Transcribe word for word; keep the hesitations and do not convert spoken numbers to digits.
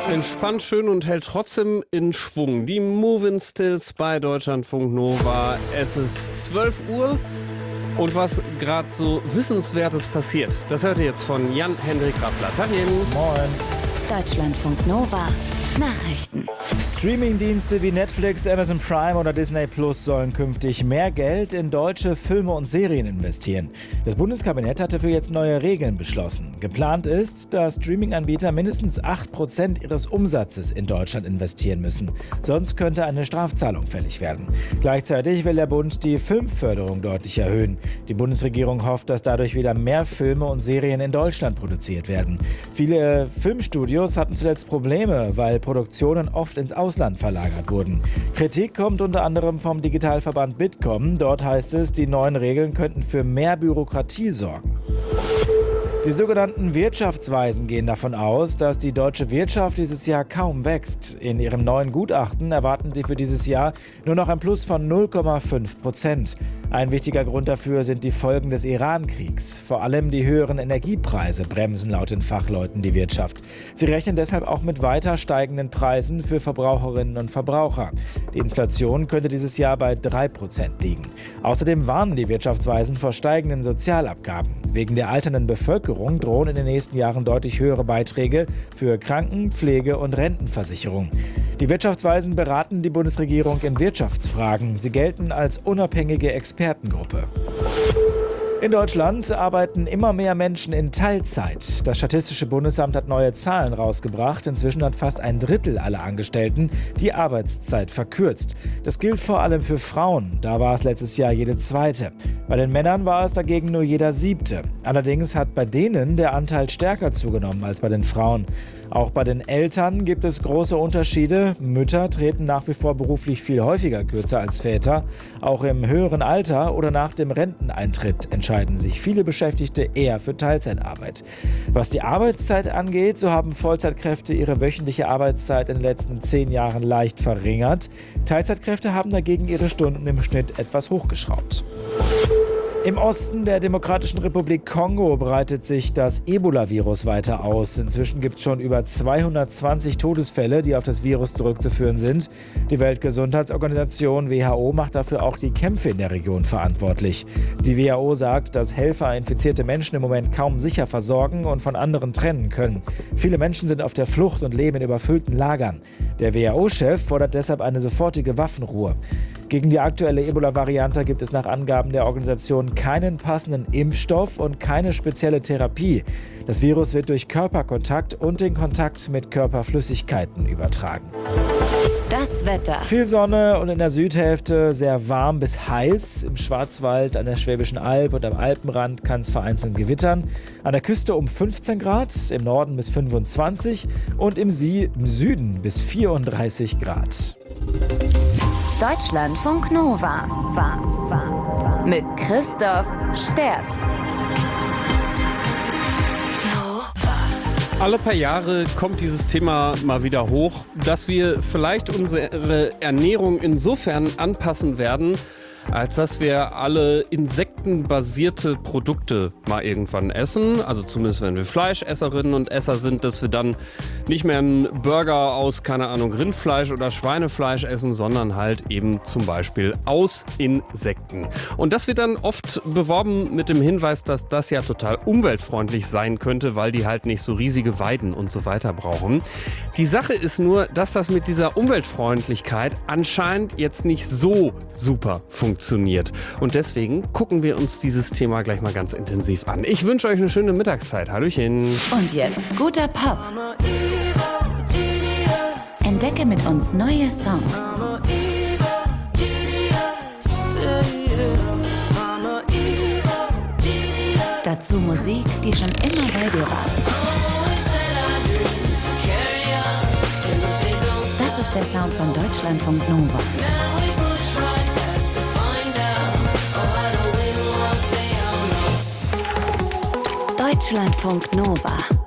Entspannt, schön und hält trotzdem in Schwung. Die Movin' Stills bei Deutschlandfunk Nova. Es ist zwölf Uhr und was gerade so Wissenswertes passiert, das hört ihr jetzt von Jan-Henrik Raffler. Tagchen. Moin. Deutschlandfunk Nova. Nachrichten. Streamingdienste wie Netflix, Amazon Prime oder Disney Plus sollen künftig mehr Geld in deutsche Filme und Serien investieren. Das Bundeskabinett hat dafür jetzt neue Regeln beschlossen. Geplant ist, dass Streaminganbieter mindestens acht Prozent ihres Umsatzes in Deutschland investieren müssen. Sonst könnte eine Strafzahlung fällig werden. Gleichzeitig will der Bund die Filmförderung deutlich erhöhen. Die Bundesregierung hofft, dass dadurch wieder mehr Filme und Serien in Deutschland produziert werden. Viele Filmstudios hatten zuletzt Probleme, weil Produktionen oft ins Ausland verlagert wurden. Kritik kommt unter anderem vom Digitalverband Bitkom. Dort heißt es, die neuen Regeln könnten für mehr Bürokratie sorgen. Die sogenannten Wirtschaftsweisen gehen davon aus, dass die deutsche Wirtschaft dieses Jahr kaum wächst. In ihrem neuen Gutachten erwarten sie für dieses Jahr nur noch ein Plus von null Komma fünf Prozent. Ein wichtiger Grund dafür sind die Folgen des Iran-Kriegs. Vor allem die höheren Energiepreise bremsen laut den Fachleuten die Wirtschaft. Sie rechnen deshalb auch mit weiter steigenden Preisen für Verbraucherinnen und Verbraucher. Die Inflation könnte dieses Jahr bei drei Prozent liegen. Außerdem warnen die Wirtschaftsweisen vor steigenden Sozialabgaben. Wegen der alternden Bevölkerung drohen in den nächsten Jahren deutlich höhere Beiträge für Kranken-, Pflege- und Rentenversicherung. Die Wirtschaftsweisen beraten die Bundesregierung in Wirtschaftsfragen. Sie gelten als unabhängige Expertengruppe. In Deutschland arbeiten immer mehr Menschen in Teilzeit. Das Statistische Bundesamt hat neue Zahlen rausgebracht. Inzwischen hat fast ein Drittel aller Angestellten die Arbeitszeit verkürzt. Das gilt vor allem für Frauen. Da war es letztes Jahr jede zweite. Bei den Männern war es dagegen nur jeder siebte. Allerdings hat bei denen der Anteil stärker zugenommen als bei den Frauen. Auch bei den Eltern gibt es große Unterschiede. Mütter treten nach wie vor beruflich viel häufiger kürzer als Väter. Auch im höheren Alter oder nach dem Renteneintritt entscheiden sich viele Beschäftigte eher für Teilzeitarbeit. Was die Arbeitszeit angeht, so haben Vollzeitkräfte ihre wöchentliche Arbeitszeit in den letzten zehn Jahren leicht verringert. Teilzeitkräfte haben dagegen ihre Stunden im Schnitt etwas hochgeschraubt. Im Osten der Demokratischen Republik Kongo breitet sich das Ebola-Virus weiter aus. Inzwischen gibt es schon über zweihundertzwanzig Todesfälle, die auf das Virus zurückzuführen sind. Die Weltgesundheitsorganisation W H O macht dafür auch die Kämpfe in der Region verantwortlich. Die W H O sagt, dass Helfer infizierte Menschen im Moment kaum sicher versorgen und von anderen trennen können. Viele Menschen sind auf der Flucht und leben in überfüllten Lagern. Der W H O-Chef fordert deshalb eine sofortige Waffenruhe. Gegen die aktuelle Ebola-Variante gibt es nach Angaben der Organisation keinen passenden Impfstoff und keine spezielle Therapie. Das Virus wird durch Körperkontakt und den Kontakt mit Körperflüssigkeiten übertragen. Das Wetter. Viel Sonne und in der Südhälfte sehr warm bis heiß. Im Schwarzwald, an der Schwäbischen Alb und am Alpenrand kann es vereinzelt gewittern. An der Küste um fünfzehn Grad, im Norden bis fünfundzwanzig und im, Sie- im Süden bis vierunddreißig Grad. Deutschlandfunk Nova. Mit Christoph Sterz. Alle paar Jahre kommt dieses Thema mal wieder hoch, dass wir vielleicht unsere Ernährung insofern anpassen werden, als dass wir alle insektenbasierte Produkte mal irgendwann essen. Also zumindest wenn wir Fleischesserinnen und Esser sind, dass wir dann nicht mehr einen Burger aus, keine Ahnung, Rindfleisch oder Schweinefleisch essen, sondern halt eben zum Beispiel aus Insekten. Und das wird dann oft beworben mit dem Hinweis, dass das ja total umweltfreundlich sein könnte, weil die halt nicht so riesige Weiden und so weiter brauchen. Die Sache ist nur, dass das mit dieser Umweltfreundlichkeit anscheinend jetzt nicht so super funktioniert. funktioniert. Und deswegen gucken wir uns dieses Thema gleich mal ganz intensiv an. Ich wünsche euch eine schöne Mittagszeit. Hallöchen. Und jetzt guter Pop. Entdecke mit uns neue Songs. Dazu Musik, die schon immer bei dir war. Das ist der Sound von Deutschlandfunk Nova. Deutschlandfunk Nova.